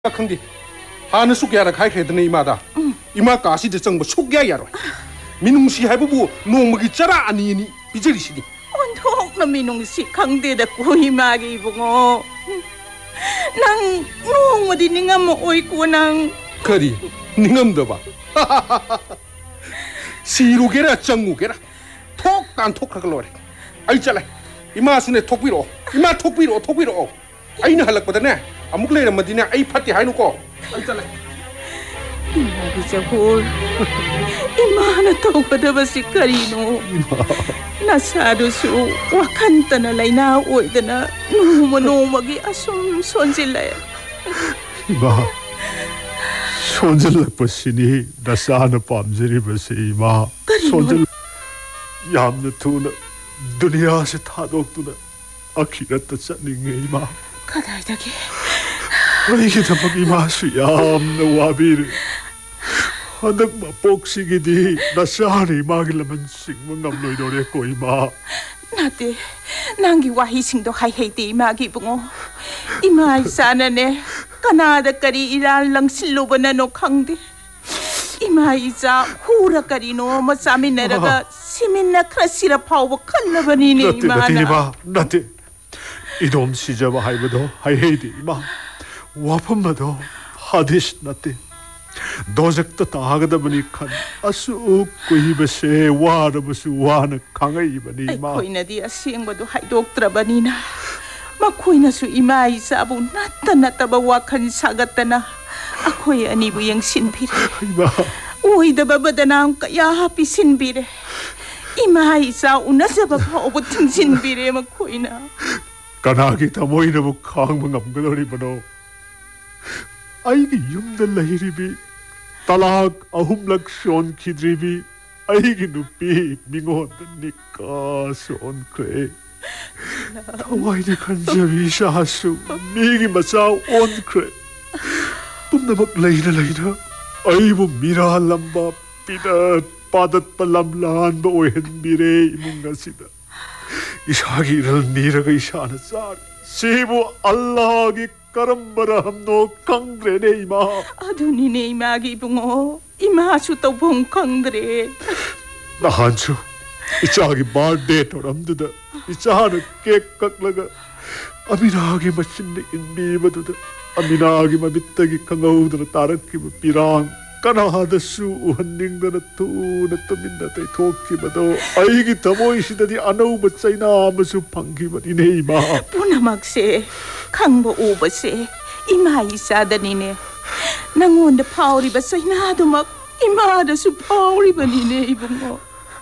ꯈꯪꯗꯦ ꯍꯥꯟꯅ ꯁꯨꯛ ꯌꯥꯔꯛ ꯍꯥꯏꯈ꯭ꯔꯦꯗꯅ ꯏꯃꯥꯗ 이마 가시드 정보 속야 야로 민웅시 해보부 농목이 짜라 아니니 비저리시니 온통 민웅시 강대다 고이마기 이봉어 낭 농어디 닝암 오이고 낭 거리 닝암도 봐 시루게라 정우게라 톡단 톡하글로래 알잘래 이마 순에 톡비로 이마 톡비로 아이는 할락보다네 아무글 레르마디네 아이 파티 하이누고 알잘래 이마기 저홀 이마나 토거다바시 카리노 나사도수 와칸타나 라이나 오이드나 노모노마기 아숨 손질래 이마 손질락버시니 나사나 밤지리버시 이마 손질 얌나 투나 두니아시 타독두나 아키라타 짜닝게 이마 가다이다기 이기다막 이마수 얌나 와비르 한dak 마복시기디 나사니 마길라만 싱문 남노이도레고 이마 나데 난기 와히싱도 하이헤이데 이마기 붕어 이마 이사나네 까나다 까리 이랄랑 실로바나 노 강데 이마 이자 후라 까리노 마사미네라가 시민나 크라시라 파오버 칼라바니니 이마나 나데 이돔 시자바 하이버도 하이헤이데 이마 와품마도 하디시 나데 도적도 다하다 보니까 아수 꾸이버세 와르버스 와나 강아이바니 마 코이나디 아시행바도 하이독드라바니나 마코이나수 이마 이사부 나타나타바 와칸 사갔다나 아코이 아니부 영신비레 이마 오이다바바다나 까야 비신비레 이마 이사 우나사바 파오부 팅신비레 마코이나 까나기 다모이나부 강망 암가노리바노 아이기 윰달라히리비 talak ahumlag son kidribi aigi nupi mingon nikka son kre tawai de kanjabi shasu migi masau on kre pumnamak leina aibu mira lamba pidat padat palamlan ba ohen bire imunga sida ishagi ral niraga ishana sar sibu allah gi karambaraham no kangre ne ima 아두니네 이마기 붕어 이마수 또봉 강드레 나한수 이차기 말데 토람두다 이차는 깨깍라가 아미나기 마침내 인비바두다 아미나기 마비타기 강아우드나 따르키바 피랑 까나하다수 우한닝다나 투나 또민나테 토키바도 아이기 더보이시다니 아나우바 짜이나 아마수 방기바니네 이마 뿌나막세 강보 오버세 이마 이사다니네 nangonda pauriba sainado mak imada su pauriba nine ibungo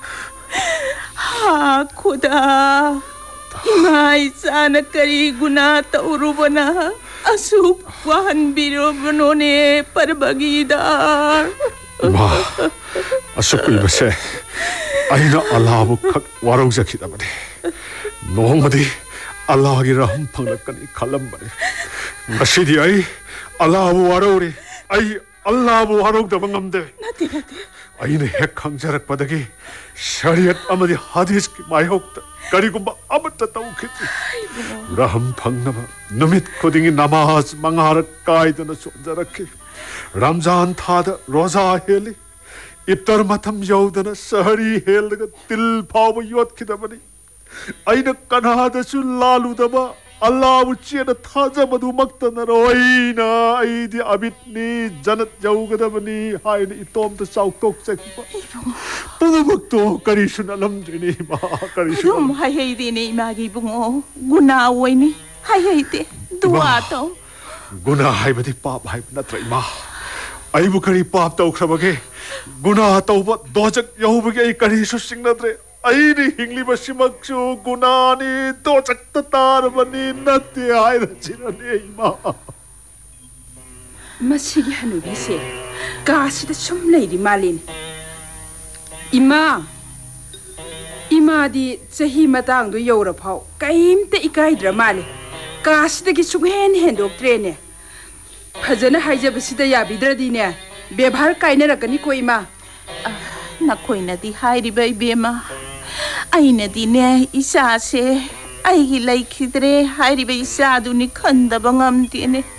ha koda imai sana kari guna taurubana asup wahan biro banone parbagida ma asup ibase aina alabu khak waraujakida bade nomadi allahgi raham phanglakani khalambane ngasidi ai 알라부 와로리 아이 알라부 와로다 방감데 나데 아이네 핵 강자락 바닥이 샤리앗 아마디 하디스 마이혹다 가리고 마 아무것도 따오겠지 라함 방나마 누밋 코딩이 나마스 망하라 까이드나 손자락해 람잔 타다 로자 헬리 입다르 마탐 여우드나 사리 헬리가 딜 파워 요트키다바니 아이네 까나하다수 라루다바 알라부 치에나 타자마두 막다나라 와이나 아이디 아빗니 자낫 야우가다바니 하이니 이톰도 사우톡색바 뿌나박도 까리슈나 람드니 마 까리슈 좀 하이헤이디네 이마기 붕어 구나 오이니 하이헤이데 두아토 구나 하이바디 밥 하이바 나트라 이마 아이부 까리 밥 타우크라바게 구나 타우바 도적 야우바게 아이 까리슈 싱나드레 아이리 힝리바시막주 구나니 도작다 따르바니 나띠 아이라지라니 이마 마시기 하누비세 가시다 좀 레이디 말린 이마디 자히 마당도 여우라파오 까임때 이까이드라 말리 가시다기 숭hen hen 파자나 하이자바시다 야비드라디네 베발 까이네라까니코 이마 나코이나디 하이리바 이베마 아이나디네 이사세 아이기 라이키드레 하이리바 이사두니 컨다방 암디네